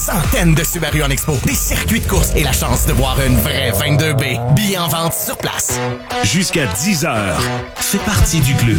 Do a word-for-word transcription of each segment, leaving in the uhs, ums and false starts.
Centaines de Subaru en expo, des circuits de course et la chance de voir une vraie vingt-deux B. Billets en vente sur place. Jusqu'à dix heures, fais partie du club.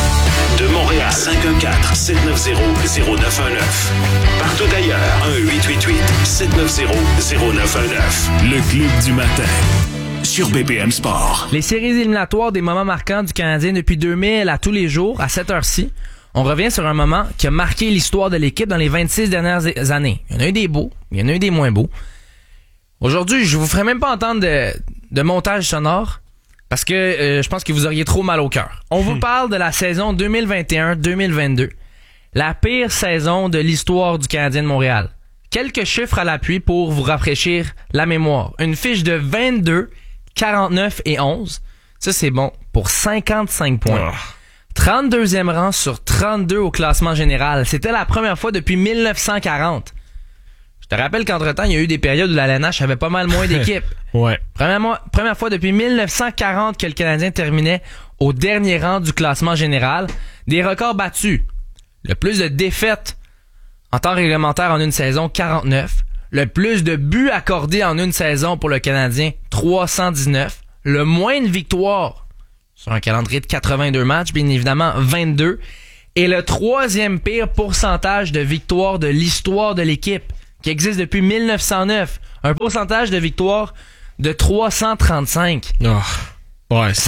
De Montréal, cinq un quatre, sept neuf zéro, zéro neuf un neuf. Partout ailleurs, un huit huit huit, sept neuf zéro, zéro neuf un neuf. Le club du matin. Sur B P M Sport. Les séries éliminatoires des moments marquants du Canadien depuis deux mille à tous les jours, à cette heure-ci. On revient sur un moment qui a marqué l'histoire de l'équipe dans les vingt-six dernières années. Il y en a eu des beaux, il y en a eu des moins beaux. Aujourd'hui, je vous ferai même pas entendre de, de montage sonore parce que euh, je pense que vous auriez trop mal au cœur. On vous parle de la saison deux mille vingt et un deux mille vingt-deux. La pire saison de l'histoire du Canadien de Montréal. Quelques chiffres à l'appui pour vous rafraîchir la mémoire. Une fiche de vingt-deux, quarante-neuf et onze. Ça, c'est bon pour cinquante-cinq points. Oh. trente-deuxième rang sur trente-deux au classement général. C'était la première fois depuis mille neuf cent quarante. Je te rappelle qu'entre-temps, il y a eu des périodes où la L N H avait pas mal moins d'équipes. Ouais. Premièrement, première fois depuis mille neuf cent quarante que le Canadien terminait au dernier rang du classement général. Des records battus. Le plus de défaites en temps réglementaire en une saison, quarante-neuf. Le plus de buts accordés en une saison pour le Canadien, trois cent dix-neuf. Le moins de victoires sur un calendrier de quatre-vingt-deux matchs, bien évidemment vingt-deux. Et le troisième pire pourcentage de victoires de l'histoire de l'équipe, qui existe depuis mille neuf cent neuf. Un pourcentage de victoires de trois cent trente-cinq. Oh. Ouais, ça,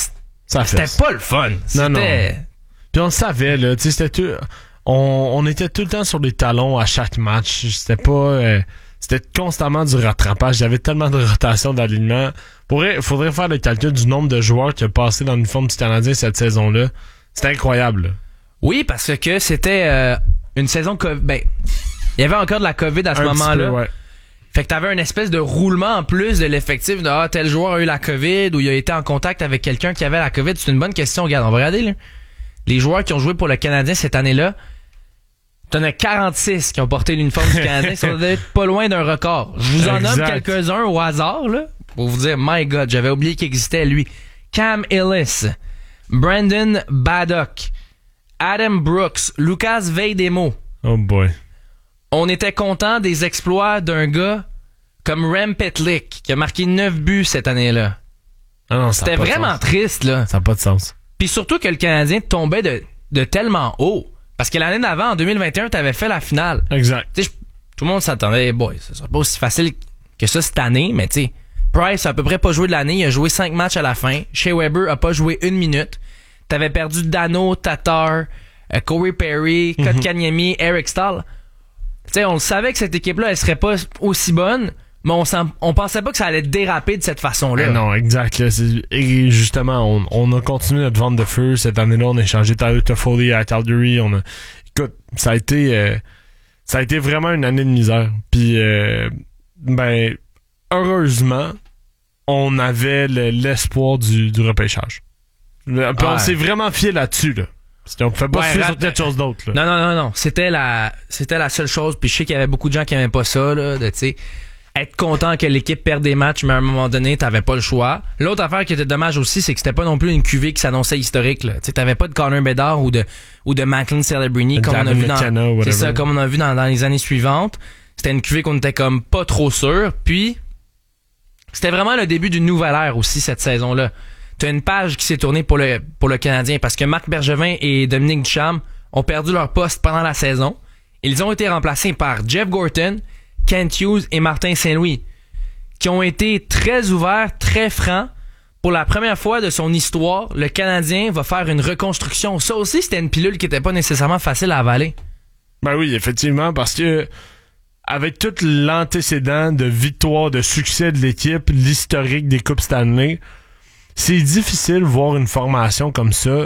ça c'était fait. pas le fun. C'était... Non, non. Puis on savait, là, tu sais, c'était tout... On, on était tout le temps sur les talons à chaque match. C'était pas... Euh, c'était constamment du rattrapage. Il y avait tellement de rotation d'alignement. Il faudrait faire le calcul du nombre de joueurs qui ont passé dans l'uniforme du Canadien cette saison-là. C'était incroyable, là. Oui, parce que c'était euh, une saison... Co- ben, il y avait encore de la COVID à ce Un moment-là. peu, ouais. Fait que t'avais une espèce de roulement en plus de l'effectif de ah, tel joueur a eu la COVID ou il a été en contact avec quelqu'un qui avait la COVID. C'est une bonne question. Regarde, on va regarder là. Les joueurs qui ont joué pour le Canadien cette année-là, t'en as quarante-six qui ont porté l'uniforme du Canadien. Ça doit être pas loin d'un record. Je vous en Exact. nomme quelques-uns au hasard, là, pour vous dire, my God, j'avais oublié qu'il existait, lui. Cam Ellis, Brandon Baddock, Adam Brooks, Lucas Veidemo. Oh boy. On était content des exploits d'un gars comme Rem Pitlick, qui a marqué neuf buts cette année-là. Ah non, C'était vraiment triste, là. Ça n'a pas de sens. Puis surtout que le Canadien tombait de, de tellement haut. Parce que l'année d'avant, en deux mille vingt et un, t'avais fait la finale. Exact. Tu sais, tout le monde s'attendait, hey boy, ça sera pas aussi facile que ça cette année, mais tu sais, Price a à peu près pas joué de l'année, il a joué cinq matchs à la fin. Shea Weber a pas joué une minute. T'avais perdu Dano, Tatar, euh, Corey Perry, Mm-hmm. Kotkaniemi, Eric Stahl. Tu sais, on le savait que cette équipe-là, elle serait pas aussi bonne, mais on, on pensait pas que ça allait déraper de cette façon-là. Eh non, exact. Là, c'est, et justement, on, on a continué notre vente de feu. Cette année-là, on a échangé Tyler Toffoli à Calgary. On a, écoute, ça a été, euh, ça a été vraiment une année de misère. Puis, euh, ben, heureusement, on avait le, l'espoir du, du repêchage. Puis ouais. On s'est vraiment fié là-dessus, là. Parce qu'on pouvait pas Ouais, se fier rap- sur quelque chose d'autre, là. Non, non, non, non. C'était la, c'était la seule chose. Puis je sais qu'il y avait beaucoup de gens qui aimaient pas ça, là, de, tu sais, être content que l'équipe perde des matchs, mais à un moment donné, t'avais pas le choix. L'autre affaire qui était dommage aussi, c'est que c'était pas non plus une cuvée qui s'annonçait historique, là. Tu sais, t'avais pas de Connor Bedard ou de, ou de Macklin Celebrini, comme on a vu dans, c'est ça, comme on a vu dans, dans les années suivantes. C'était une cuvée qu'on était comme pas trop sûr. Puis, c'était vraiment le début d'une nouvelle ère aussi, cette saison-là. T'as une page qui s'est tournée pour le, pour le Canadien parce que Marc Bergevin et Dominique Ducharme ont perdu leur poste pendant la saison. Ils ont été remplacés par Jeff Gorton, Kent Hughes et Martin Saint-Louis, qui ont été très ouverts, très francs. Pour la première fois de son histoire, le Canadien va faire une reconstruction. Ça aussi, c'était une pilule qui était pas nécessairement facile à avaler. Ben oui, effectivement, parce que avec tout l'antécédent de victoire, de succès de l'équipe, l'historique des Coupes Stanley, c'est difficile de voir une formation comme ça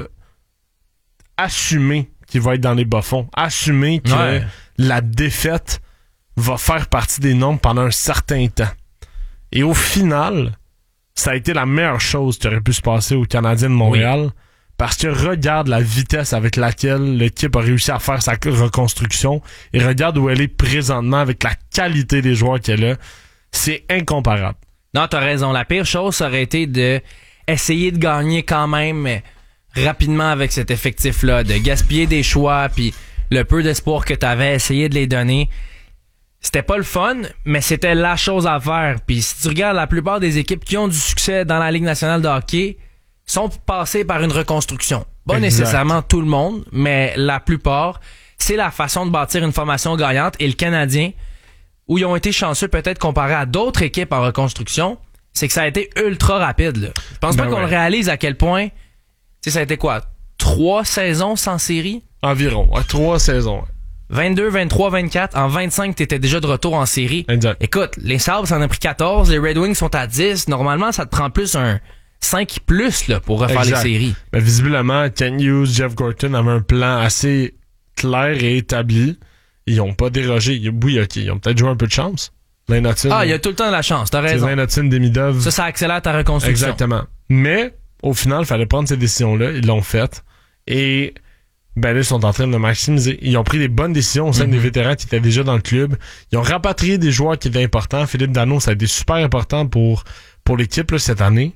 assumer qu'il va être dans les bas-fonds, assumer que Ouais. la défaite va faire partie des nombres pendant un certain temps. Et au final, ça a été la meilleure chose qui aurait pu se passer aux Canadiens de Montréal, oui. Parce que regarde la vitesse avec laquelle l'équipe a réussi à faire sa reconstruction et regarde où elle est présentement avec la qualité des joueurs qu'elle a. C'est incomparable. Non, t'as raison. La pire chose, ça aurait été de essayer de gagner quand même rapidement avec cet effectif-là, de gaspiller des choix, puis le peu d'espoir que t'avais, essayer de les donner. c'était pas le fun, mais c'était la chose à faire. Puis si tu regardes la plupart des équipes qui ont du succès dans la Ligue nationale de hockey, sont passées par une reconstruction. Pas exact. Nécessairement tout le monde, mais la plupart, c'est la façon de bâtir une formation gagnante. Et le Canadien, où ils ont été chanceux peut-être comparé à d'autres équipes en reconstruction, c'est que ça a été ultra rapide. Là. Je pense ben pas ouais. qu'on le réalise à quel point, tu sais, ça a été quoi? Trois saisons sans série? Environ, ouais, trois saisons. vingt-deux, vingt-trois, vingt-quatre. En vingt-cinq, t'étais déjà de retour en série. Exact. Écoute, les Sabres, ça en a pris quatorze. Les Red Wings sont à dix. Normalement, ça te prend plus un cinq plus là, pour refaire exact. Les séries. Mais visiblement, Kent Hughes, Jeff Gorton avaient un plan assez clair et établi. Ils n'ont pas dérogé. Oui, OK, ils ont peut-être joué un peu de chance. Lane-Hutton, ah, il y a tout le temps de la chance. T'as raison. Lane-Hutton, Demidov. Ça, ça accélère ta reconstruction. Exactement. Mais, au final, il fallait prendre ces décisions-là. Ils l'ont faites. Et... ben là, ils sont en train de le maximiser. Ils ont pris des bonnes décisions au sein mm-hmm. des vétérans qui étaient déjà dans le club. Ils ont rapatrié des joueurs qui étaient importants. Philippe Danault, ça a été super important pour, pour l'équipe là, cette année.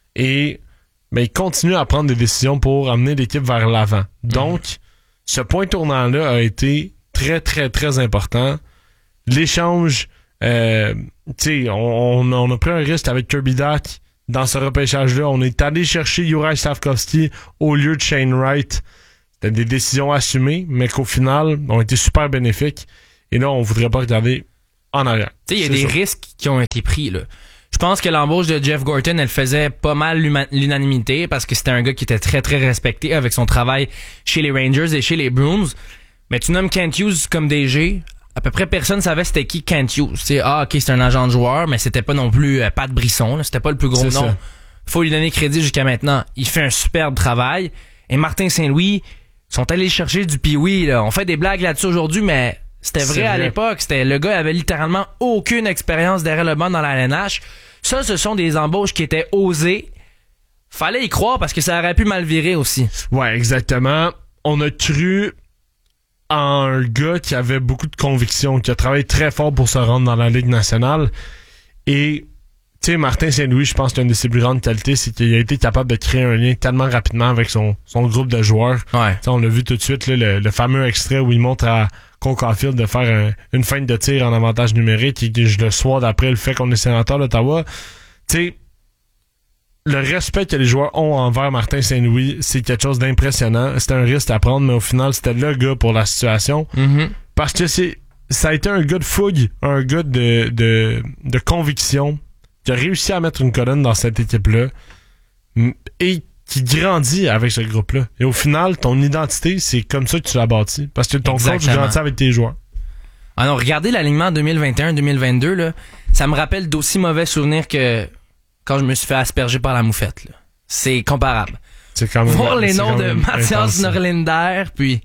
Et ben, ils continuent à prendre des décisions pour amener l'équipe vers l'avant. Donc, mm-hmm. ce point tournant-là a été très, très, très important. L'échange, euh, tu sais, on, on, on a pris un risque avec Kirby Dach dans ce repêchage-là. On est allé chercher Juraj Slafkovský au lieu de Shane Wright. C'était des décisions assumées, mais qu'au final, ont été super bénéfiques. Et là, on voudrait pas regarder en arrière. Tu sais, il y a des ça. risques qui ont été pris, là. Je pense que l'embauche de Jeff Gorton, elle faisait pas mal l'unanimité parce que c'était un gars qui était très, très respecté avec son travail chez les Rangers et chez les Bruins. Mais tu nommes Kent Hughes comme D G. À peu près personne savait c'était qui Kent Hughes. T'sais, ah, OK, c'est un agent de joueur, mais c'était pas non plus euh, Pat Brisson. Là. C'était pas le plus gros c'est nom. Ça. Faut lui donner crédit jusqu'à maintenant. Il fait un superbe travail. Et Martin Saint-Louis sont allés chercher du pee-wee. Là. On fait des blagues là-dessus aujourd'hui, mais c'était vrai, vrai à l'époque. C'était le gars avait littéralement aucune expérience derrière le banc dans la L N H. Ça, ce sont des embauches qui étaient osées. Fallait y croire parce que ça aurait pu mal virer aussi. Ouais, exactement. On a cru en un gars qui avait beaucoup de conviction, qui a travaillé très fort pour se rendre dans la Ligue nationale. Et, tu sais, Martin Saint-Louis, je pense qu'une de ses plus grandes qualités, c'est qu'il a été capable de créer un lien tellement rapidement avec son, son groupe de joueurs. Ouais. T'sais, on l'a vu tout de suite, là, le, le fameux extrait où il montre à Cole Caulfield de faire un, une feinte de tir en avantage numérique et le soir d'après le fait qu'on est sénateur d'Ottawa. Tu sais, le respect que les joueurs ont envers Martin Saint-Louis, c'est quelque chose d'impressionnant. C'était un risque à prendre, mais au final, c'était le gars pour la situation. Mm-hmm. Parce que c'est ça a été un gars de fougue, un gars de, de, de conviction, qui a réussi à mettre une colonne dans cette équipe-là et qui grandit avec ce groupe-là. Et au final, ton identité, c'est comme ça que tu l'as bâti. Parce que ton coach grandit avec tes joueurs. Ah non, regardez l'alignement deux mille vingt et un deux mille vingt-deux, là, ça me rappelle d'aussi mauvais souvenirs que quand je me suis fait asperger par la moufette. Là. C'est comparable. C'est quand même, voir les noms de Mathias Norlinder, puis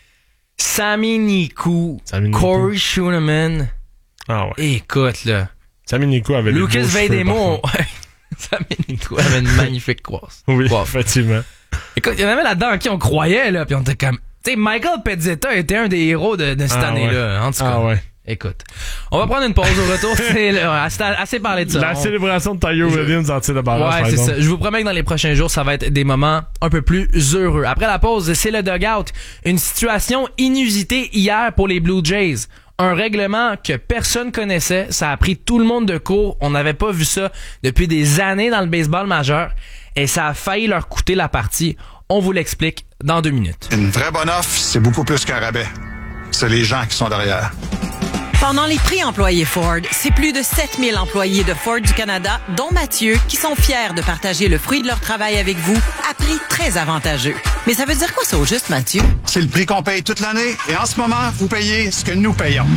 Sami Nikou, Corey Schooneman. Ah ouais. Écoute, là. Sami Nikou avait Lucas Veidemo. Sami Nikou avait une magnifique croisse. Oui, wow. effectivement. Écoute, il y en avait là-dedans en qui on croyait, là, puis on était comme... Tu sais, Michael Pezzetta était un des héros de, de cette ah année-là. Ouais. En tout cas. Ah ouais. Écoute, on va prendre une pause au retour. C'est là, assez, assez parlé de ça. La on... célébration de Tiger Williams en tir de barrage. Ouais, c'est ça. Je vous promets que dans les prochains jours, ça va être des moments un peu plus heureux. Après la pause, c'est le dugout. Une situation inusitée hier pour les Blue Jays. Un règlement que personne connaissait. Ça a pris tout le monde de court. On n'avait pas vu ça depuis des années dans le baseball majeur. Et ça a failli leur coûter la partie. On vous l'explique dans deux minutes. Une vraie bonne offre, c'est beaucoup plus qu'un rabais. C'est les gens qui sont derrière. Pendant les prix employés Ford, c'est plus de sept mille employés de Ford du Canada, dont Mathieu, qui sont fiers de partager le fruit de leur travail avec vous à prix très avantageux. Mais ça veut dire quoi ça au juste, Mathieu? C'est le prix qu'on paye toute l'année et en ce moment, vous payez ce que nous payons.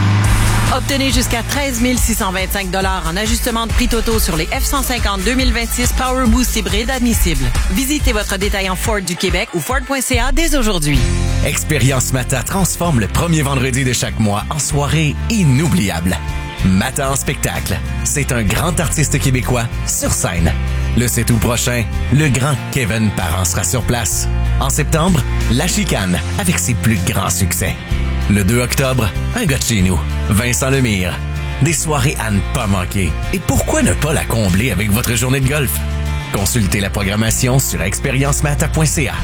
Obtenez jusqu'à treize mille six cent vingt-cinq dollars en ajustement de prix totaux sur les F cent cinquante deux mille vingt-six Power Boost hybride admissibles. Visitez votre détaillant Ford du Québec ou Ford point C A dès aujourd'hui. Expérience Mata transforme le premier vendredi de chaque mois en soirée inoubliable. Mata en spectacle. C'est un grand artiste québécois sur scène. Le sept août prochain, le grand Kevin Parent sera sur place. En septembre, La Chicane avec ses plus grands succès. Le deux octobre, un gars de chez nous, Vincent Lemire. Des soirées à ne pas manquer. Et pourquoi ne pas la combler avec votre journée de golf? Consultez la programmation sur expérience mata point c a.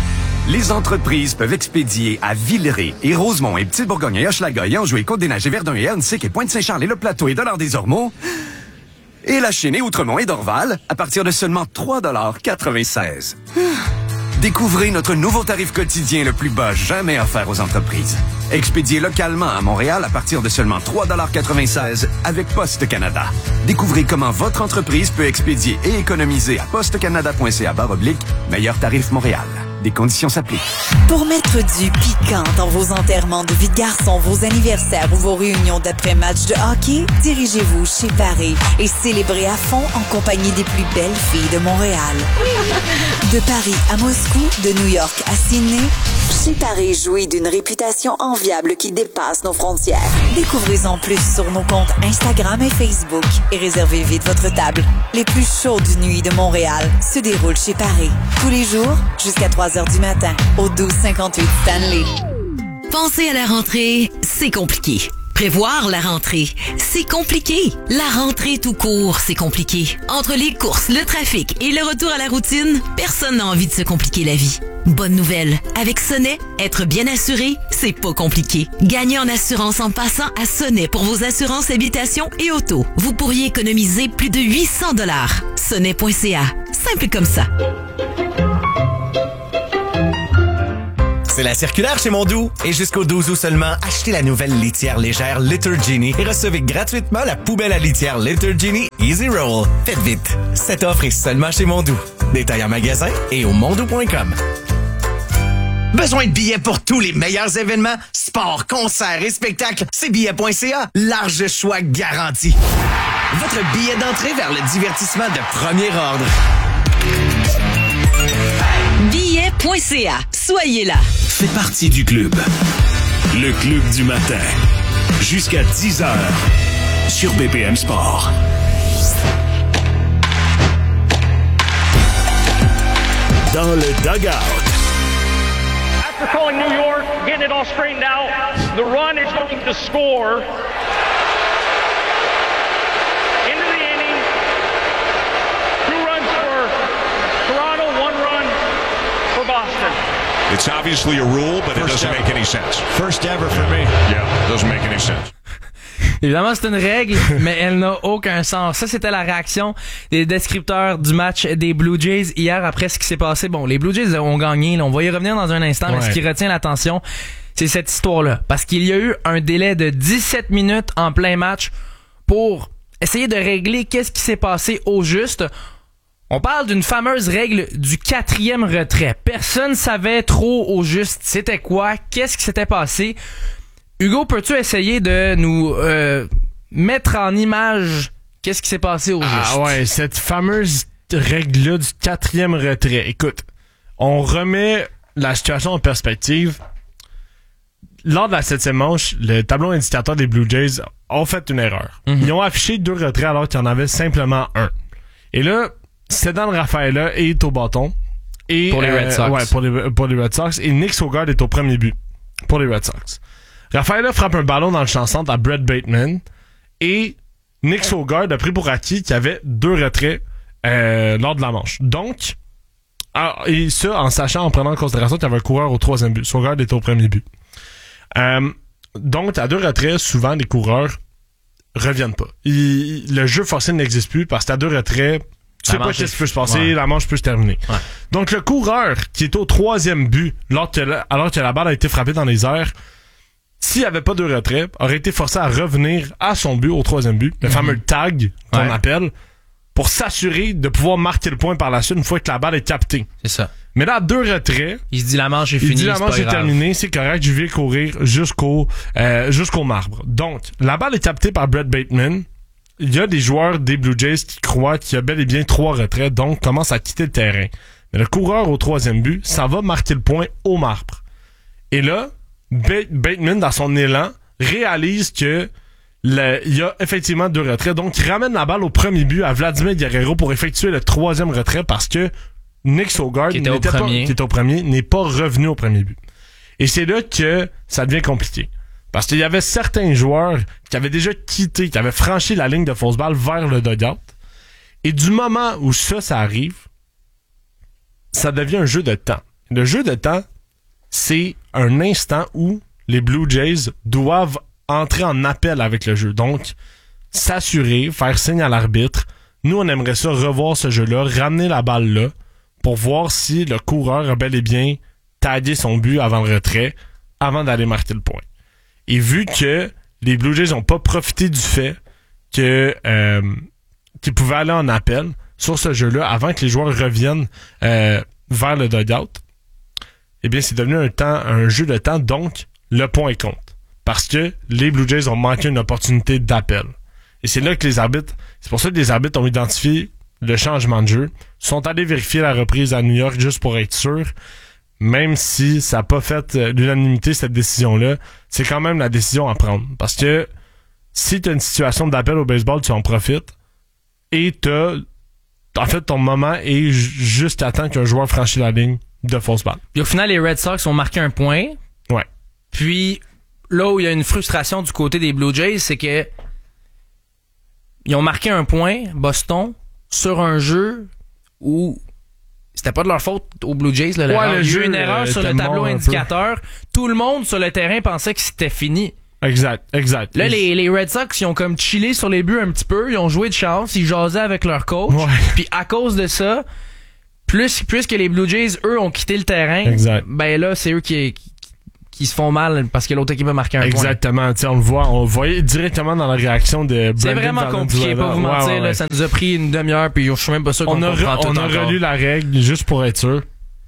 Les entreprises peuvent expédier à Villeray et Rosemont et Petite-Bourgogne et Hochelaga et Anjou et Côte-des-Neiges et Verdun et Ernsic et Pointe-Saint-Charles et Le Plateau et Dollard-des-Ormeaux et La Chênaie, Outremont et Dorval à partir de seulement trois dollars quatre-vingt-seize. Découvrez notre nouveau tarif quotidien le plus bas jamais offert aux entreprises. Expédié localement à Montréal à partir de seulement trois dollars quatre-vingt-seize avec Poste Canada. Découvrez comment votre entreprise peut expédier et économiser à postecanada.ca barre oblique meilleur tarif Montréal. Des conditions s'appliquent. Pour mettre du piquant dans vos enterrements de vie de garçon, vos anniversaires ou vos réunions d'après-match de hockey, dirigez-vous chez Paris et célébrez à fond en compagnie des plus belles filles de Montréal. De Paris à Moscou, de New York à Sydney, chez Paris jouit d'une réputation enviable qui dépasse nos frontières. Découvrez-en plus sur nos comptes Instagram et Facebook et réservez vite votre table. Les plus chaudes nuits de Montréal se déroulent chez Paris. Tous les jours, jusqu'à trois heures du matin, au douze cinquante-huit Stanley. Penser à la rentrée, c'est compliqué. Prévoir la rentrée, c'est compliqué. La rentrée tout court, c'est compliqué. Entre les courses, le trafic et le retour à la routine, personne n'a envie de se compliquer la vie. Bonne nouvelle, avec Sonnet, être bien assuré, c'est pas compliqué. Gagnez en assurance en passant à Sonnet pour vos assurances habitation et auto. Vous pourriez économiser plus de huit cents dollars. Sonnet point c a, simple comme ça. C'est la circulaire chez Mondou. Et jusqu'au douze août seulement, achetez la nouvelle litière légère Litter Genie et recevez gratuitement la poubelle à litière Litter Genie Easy Roll. Faites vite. Cette offre est seulement chez Mondou. Détail en magasin et au mondou point com. Besoin de billets pour tous les meilleurs événements? Sport, concerts et spectacles, c'est billets point c a. Large choix garanti. Votre billet d'entrée vers le divertissement de premier ordre. billets point c a. Soyez là. Fais partie du club. Le club du matin. Jusqu'à dix heures. Sur B P M Sport. Dans le dugout. After calling New York, getting it all straightened out, the run is going to score. Into the inning. Two runs for Toronto, one run for Boston. It's obviously a rule, but it doesn't make any sense. First ever for me. Yeah, doesn't make any sense. Évidemment, c'est une règle, mais elle n'a aucun sens. Ça, c'était la réaction des descripteurs du match des Blue Jays hier après ce qui s'est passé. Bon, les Blue Jays ont gagné, là, on va y revenir dans un instant, ouais. Mais ce qui retient l'attention, c'est cette histoire-là. Parce qu'il y a eu un délai de dix-sept minutes en plein match pour essayer de régler qu'est-ce qui s'est passé au juste. On parle d'une fameuse règle du quatrième retrait. Personne savait trop au juste c'était quoi, qu'est-ce qui s'était passé. Hugo, peux-tu essayer de nous euh, mettre en image qu'est-ce qui s'est passé au juste? Ah ouais, cette fameuse règle-là du quatrième retrait. Écoute, on remet la situation en perspective. Lors de la septième manche, le tableau indicateur des Blue Jays ont fait une erreur. Mm-hmm. Ils ont affiché deux retraits alors qu'il y en avait simplement un. Et là, Cédric Rafaela est au bâton. Et, pour les Red Sox. Euh, ouais, pour les, pour les Red Sox. Et Nick Sogard est au premier but pour les Red Sox. Rafaela frappe un ballon dans le champ centre à Brett Bateman. Et Nick Sogard a pris pour acquis qu'il y avait deux retraits euh, lors de la manche. Donc, alors, et ça en sachant, en prenant en considération qu'il y avait un coureur au troisième but. Sogard est au premier but. Euh, donc, à deux retraits, souvent, les coureurs reviennent pas. Il, le jeu forcé n'existe plus parce qu'à deux retraits, tu sais pas qu'est-ce qui peut se passer, ouais. La manche peut se terminer. Ouais. Donc, le coureur qui est au troisième but, alors que, la, alors que la balle a été frappée dans les airs, s'il n'y avait pas de retrait, aurait été forcé à revenir à son but, au troisième but, le mm-hmm. fameux tag qu'on ouais. appelle, pour s'assurer de pouvoir marquer le point par la suite une fois que la balle est captée. C'est ça. Mais là, à deux retraits, il se dit la manche est finie, il dit la manche est terminée, c'est correct, je vais courir jusqu'au euh, jusqu'au marbre. Donc, la balle est captée par Brett Bateman. Il y a des joueurs des Blue Jays qui croient qu'il y a bel et bien trois retraits, donc commencent à quitter le terrain. Mais le coureur au troisième but, ça va marquer le point au marbre. Et là, Bateman, dans son élan, réalise que le, il y a effectivement deux retraits. Donc, il ramène la balle au premier but à Vladimir Guerrero pour effectuer le troisième retrait parce que Nick Sogard, qui était, au premier. Pas, qui était au premier, n'est pas revenu au premier but. Et c'est là que ça devient compliqué. Parce qu'il y avait certains joueurs qui avaient déjà quitté, qui avaient franchi la ligne de fausse balle vers le dugout. Et du moment où ça, ça arrive, ça devient un jeu de temps. Le jeu de temps, c'est un instant où les Blue Jays doivent entrer en appel avec le jeu. Donc, s'assurer, faire signe à l'arbitre. Nous, on aimerait ça revoir ce jeu-là, ramener la balle là, pour voir si le coureur a bel et bien tagué son but avant le retrait, avant d'aller marquer le point. Et vu que les Blue Jays n'ont pas profité du fait que euh, qu'ils pouvaient aller en appel sur ce jeu-là avant que les joueurs reviennent euh, vers le dugout, eh bien, c'est devenu un temps, un jeu de temps, donc le point compte. Parce que les Blue Jays ont manqué une opportunité d'appel. Et c'est là que les arbitres, c'est pour ça que les arbitres ont identifié le changement de jeu, sont allés vérifier la reprise à New York juste pour être sûr, même si ça n'a pas fait l'unanimité cette décision-là, c'est quand même la décision à prendre. Parce que si tu as une situation d'appel au baseball, tu en profites et t'as, en fait, ton moment est juste à temps qu'un joueur franchit la ligne de fausse balle. Puis au final, les Red Sox ont marqué un point. Ouais. Puis là où il y a une frustration du côté des Blue Jays, c'est que ils ont marqué un point, Boston, sur un jeu où c'était pas de leur faute aux Blue Jays. Là, ouais, le le il y a jeu eu une erreur sur le tableau indicateur. Tout le monde sur le terrain pensait que c'était fini. Exact, exact. Là, les, les Red Sox, ils ont comme chillé sur les buts un petit peu. Ils ont joué de chance. Ils jasaient avec leur coach. Ouais. Puis à cause de ça, plus, plus que les Blue Jays, eux, ont quitté le terrain, exact. Ben là, c'est eux qui... qui qui se font mal parce que l'autre équipe a marqué un Exactement, point. Exactement, on le voit, on le voyait directement dans la réaction de Brandon. C'est vraiment Valenzuela. Compliqué, pas vous mentir, ouais, ouais, là, ouais. Ça nous a pris une demi-heure puis je suis même pas sûr qu'on on a comprend re, tout On a encore. relu la règle juste pour être sûr.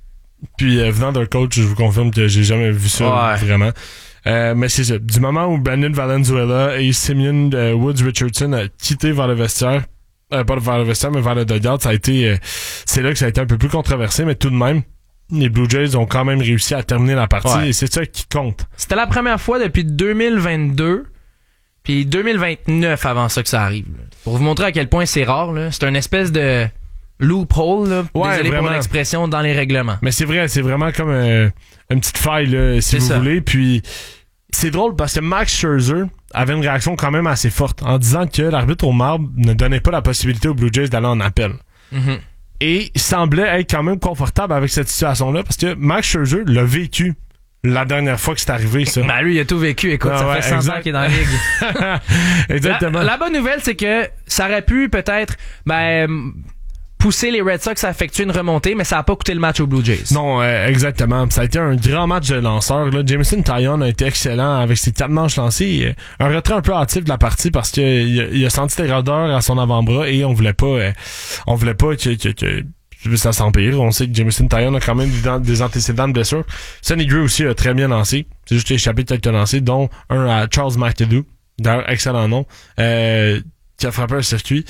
Puis euh, venant d'un coach, je vous confirme que j'ai jamais vu ça ouais. vraiment. Euh, mais c'est ça, du moment où Brandon Valenzuela et Simeon euh, Woods Richardson a quitté vers le vestiaire, euh, pas vers le vestiaire mais vers le dugout, ça a été, euh, c'est là que ça a été un peu plus controversé, mais tout de même. Les Blue Jays ont quand même réussi à terminer la partie ouais. et c'est ça qui compte. C'était la première fois depuis deux mille vingt-deux puis deux mille vingt-neuf avant ça que ça arrive. Là. Pour vous montrer à quel point c'est rare, là. C'est une espèce de loophole, là, ouais, désolé vraiment. pour l'expression, dans les règlements. Mais c'est vrai, c'est vraiment comme euh, une petite faille, là, si c'est vous ça. voulez. Puis c'est drôle parce que Max Scherzer avait une réaction quand même assez forte en disant que l'arbitre au marbre ne donnait pas la possibilité aux Blue Jays d'aller en appel. Mm-hmm. Et il semblait être quand même confortable avec cette situation-là parce que Max Scherzer l'a vécu la dernière fois que c'est arrivé, ça. Ben lui, il a tout vécu. Écoute, ah, ça ouais, fait cent exact. ans qu'il est dans la ligue. Exactement. La, la bonne nouvelle, c'est que ça aurait pu peut-être ben, pousser les Red Sox à effectuer une remontée, mais ça n'a pas coûté le match aux Blue Jays. Non, euh, exactement. Ça a été un grand match de lanceurs. Là. Jameson Taillon a été excellent avec ses quatre manches lancées. Un retrait un peu hâtif de la partie parce qu'il a, il a senti des rondeurs à son avant-bras et on voulait pas euh, on voulait pas que, que, que ça s'empire. On sait que Jameson Taillon a quand même des, des antécédents de blessures. Sonny Gray aussi a très bien lancé. C'est juste échappé de quelques lancers, dont un à Charles McAdoo. D'ailleurs, excellent nom. Euh, qui a frappé un circuit.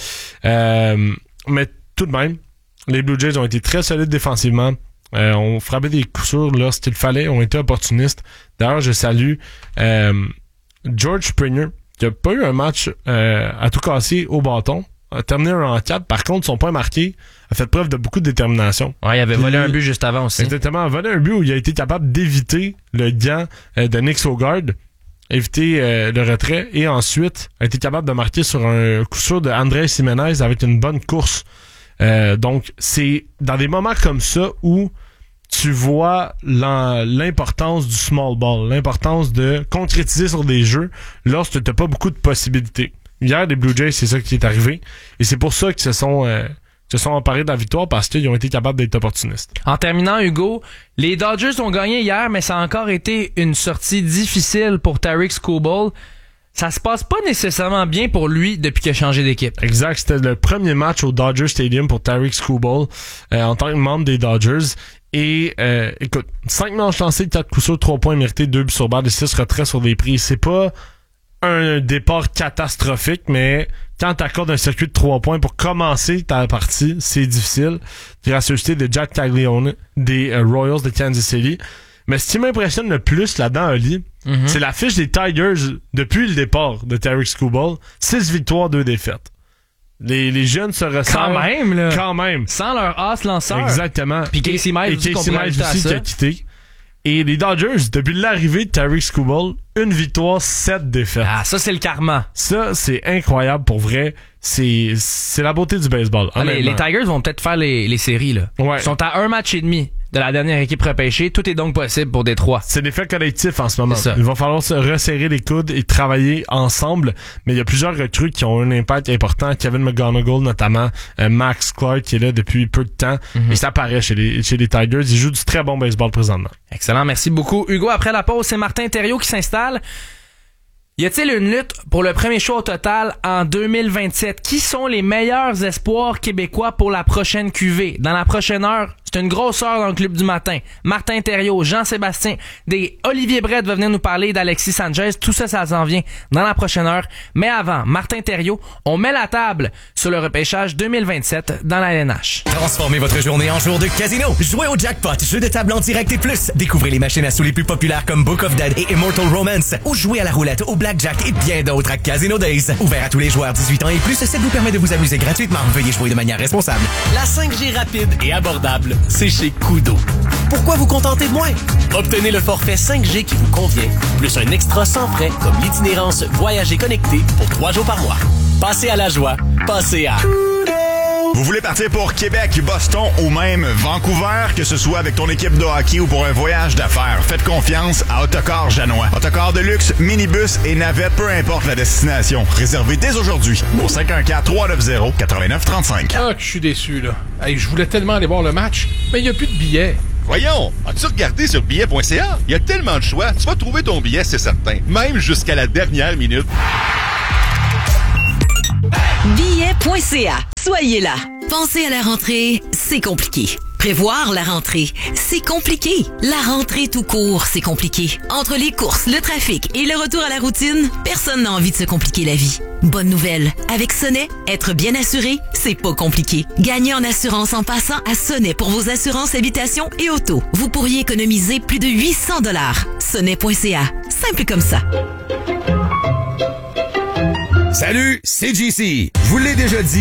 Euh, mais tout de même, les Blue Jays ont été très solides défensivement. Euh, ont frappé des coups sûrs lorsqu'il fallait, ont été opportunistes. D'ailleurs, je salue euh, George Springer, qui a pas eu un match euh, à tout casser au bâton. A terminé un en quatre. Par contre, son point marqué a fait preuve de beaucoup de détermination. Ouais, il avait Puis, volé un but juste avant aussi. Exactement, il a volé un but où il a été capable d'éviter le gant euh, de Nick Sogard, éviter euh, le retrait, et ensuite a été capable de marquer sur un coup sûr de Andrés Jiménez avec une bonne course. Euh, donc, c'est dans des moments comme ça où tu vois l'importance du small ball, l'importance de concrétiser sur des jeux lorsque tu n'as pas beaucoup de possibilités. Hier, les Blue Jays, c'est ça qui est arrivé. Et c'est pour ça qu'ils se sont, euh, se sont emparés de la victoire parce qu'ils ont été capables d'être opportunistes. En terminant, Hugo, les Dodgers ont gagné hier, mais ça a encore été une sortie difficile pour Tarik Skubal. Ça se passe pas nécessairement bien pour lui depuis qu'il a changé d'équipe. Exact, c'était le premier match au Dodger Stadium pour Tarik Skubal euh, en tant que membre des Dodgers. Et euh, écoute, cinq manches lancées, quatre coups sûrs, trois points mérités, deux buts sur balle et six retraits sur des prises. C'est pas un départ catastrophique, mais quand t'accordes un circuit de trois points pour commencer ta partie, c'est difficile. Gracieuseté de Jack Taglione des euh, Royals de Kansas City. Mais ce qui m'impressionne le plus là-dedans, Ali, mm-hmm. c'est la fiche des Tigers depuis le départ de Tarik Skubal. Six victoires, deux défaites. Les, les jeunes se ressemblent. Quand même, là. Quand même. Sans leur as lanceur. Exactement. Puis Casey Mize aussi, Casey Mize aussi qui a quitté. Et les Dodgers, depuis l'arrivée de Tarik Skubal, une victoire, sept défaites. Ah, ça, c'est le karma. Ça, c'est incroyable pour vrai. C'est, c'est la beauté du baseball. Ah, les, les Tigers vont peut-être faire les, les séries, là. Ouais. Ils sont à un match et demi de la dernière équipe repêchée. Tout est donc possible pour Détroit. C'est l'effet collectif en ce moment. C'est ça. Il va falloir se resserrer les coudes et travailler ensemble. Mais il y a plusieurs recrues qui ont un impact important. Kevin McGonigal notamment, euh, Max Clark qui est là depuis peu de temps. Mm-hmm. Et ça paraît chez les, chez les Tigers. Ils jouent du très bon baseball présentement. Excellent, merci beaucoup. Hugo, après la pause, c'est Martin Thériault qui s'installe. Y a-t-il une lutte pour le premier choix au total en deux mille vingt-sept? Qui sont les meilleurs espoirs québécois pour la prochaine Q V? Dans la prochaine heure, c'est une grosse heure dans le club du matin. Martin Thériault, Jean-Sébastien, des Olivier Brett va venir nous parler d'Alexis Sanchez. Tout ça, ça s'en vient dans la prochaine heure. Mais avant, Martin Thériault, on met la table sur le repêchage deux mille vingt-sept dans la L N H. Transformez votre journée en jour de casino. Jouez au jackpot, jeu de table en direct et plus. Découvrez les machines à sous les plus populaires comme Book of Dead et Immortal Romance. Ou jouez à la roulette, au blackjack et bien d'autres à Casino Days. Ouvert à tous les joueurs dix-huit ans et plus, ça vous permet de vous amuser gratuitement. Veuillez jouer de manière responsable. La cinq G rapide et abordable, c'est chez Koodo. Pourquoi vous contenter de moins? Obtenez le forfait cinq G qui vous convient, plus un extra sans frais comme l'itinérance Voyager connecté pour trois jours par mois. Passez à la joie, passez à... Vous voulez partir pour Québec, Boston ou même Vancouver, que ce soit avec ton équipe de hockey ou pour un voyage d'affaires, faites confiance à Autocar Janois. Autocar de luxe, minibus et navette, peu importe la destination. Réservez dès aujourd'hui au cinq un quatre, trois neuf zéro, neuf neuf trois cinq. Ah, que je suis déçu, là. Hey, je voulais tellement aller voir le match, mais il n'y a plus de billets. Voyons, as-tu regardé sur billet point c a? Il y a tellement de choix, tu vas trouver ton billet, c'est certain. Même jusqu'à la dernière minute. billet point c a. Soyez là. Pensez à la rentrée, c'est compliqué. Prévoir la rentrée, c'est compliqué. La rentrée tout court, c'est compliqué. Entre les courses, le trafic et le retour à la routine, personne n'a envie de se compliquer la vie. Bonne nouvelle, avec Sonnet, être bien assuré, c'est pas compliqué. Gagnez en assurance en passant à Sonnet pour vos assurances habitation et auto. Vous pourriez économiser plus de huit cents dollars. Sonnet point c a. Simple comme ça. Salut, c'est J C. Je vous l'ai déjà dit.